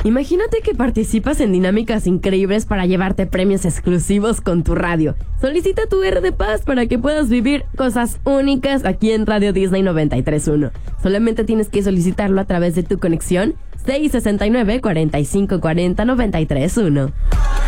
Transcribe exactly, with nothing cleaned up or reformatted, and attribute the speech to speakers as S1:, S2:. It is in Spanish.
S1: Imagínate que participas en dinámicas increíbles para llevarte premios exclusivos con tu radio. Solicita tu R de Paz para que puedas vivir cosas únicas aquí en Radio Disney noventa y tres punto uno. Solamente tienes que solicitarlo a través de tu conexión seis sesenta y nueve, cuarenta y cinco cuarenta, noventa y tres punto uno.